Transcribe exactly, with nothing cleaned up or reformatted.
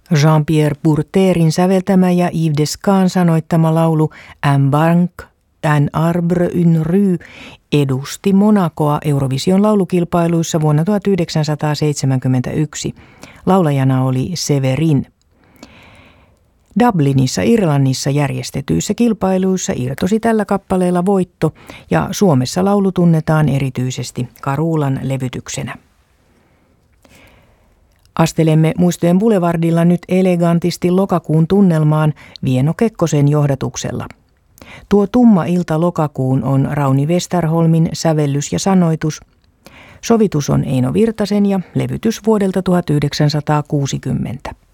Jean-Pierre Bourterin säveltämä ja Yves Descamps sanoittama laulu Un banc, un arbre, une rue edusti Monacoa Eurovision laulukilpailuissa vuonna tuhatyhdeksänsataaseitsemänkymmentäyksi. Laulajana oli Severin. Dublinissa Irlannissa järjestetyissä kilpailuissa irtosi tällä kappaleella voitto ja Suomessa laulu tunnetaan erityisesti Carulan levytyksenä. Astelemme Muistojen Boulevardilla nyt elegantisti lokakuun tunnelmaan Vieno Kekkosen johdatuksella. Tuo tumma ilta lokakuun on Rauni Westerholmin sävellys ja sanoitus. Sovitus on Eino Virtasen ja levytys vuodelta tuhatyhdeksänsataakuusikymmentä.